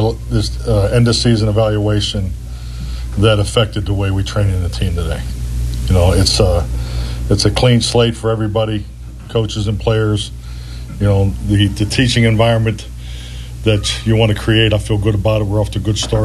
this end of season evaluation that affected the way we train in the team today. You know, it's a clean slate for everybody, coaches and players. You know, the teaching environment that you want to create, I feel good about it. We're off to a good start.